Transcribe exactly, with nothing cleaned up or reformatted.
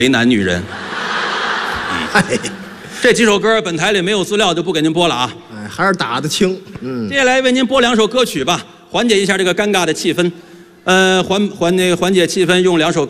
为难女人。 哎， 这几首歌本台里没有资料，就不给您播了啊。 哎，还是打得轻。嗯， 接下来为您播两首歌曲吧，缓解一下这个尴尬的气氛。呃，缓缓那个缓解气氛，用两首。